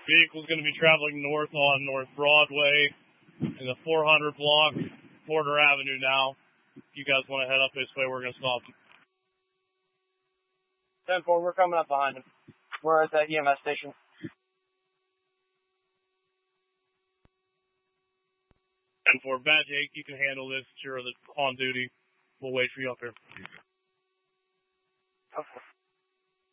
Vehicle's going to be traveling north on North Broadway in the 400 block, Porter Avenue now. If you guys want to head up this way, we're going to stop. 10-4, we're coming up behind him. We're at that EMS station. 10-4, Badge 8, you can handle this. You're on duty. We'll wait for you up here. Okay.